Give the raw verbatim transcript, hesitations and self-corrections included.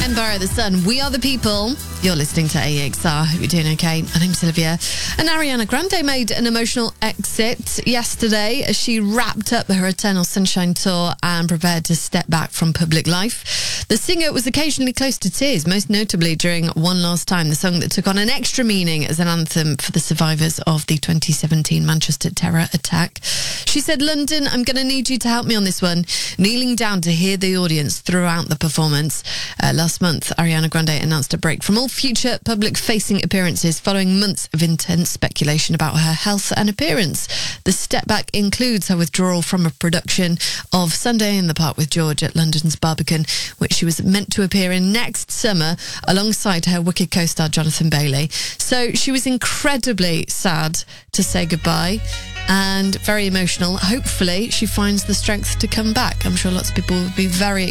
Ken Barrow, The Sun. We are the people. You're listening to A X R. Hope you're doing okay. My name's Sylvia. And Ariana Grande made an emotional exit yesterday as she wrapped up her Eternal Sunshine tour and prepared to step back from public life. The singer was occasionally close to tears, most notably during One Last Time, the song that took on an extra meaning as an anthem for the survivors of the twenty seventeen Manchester terror attack. She said, "London, I'm going to need you to help me on this one," kneeling down to hear the audience throughout the performance. Uh, last month, Ariana Grande announced a break from all future public-facing appearances following months of intense speculation about her health and appearance. The step back includes her withdrawal from a production of Sunday in the Park with George at London's Barbican, which she was meant to appear in next summer alongside her Wicked co-star Jonathan Bailey. So she was incredibly sad to say goodbye and very emotional. Hopefully she finds the strength to come back. I'm sure lots of people will be very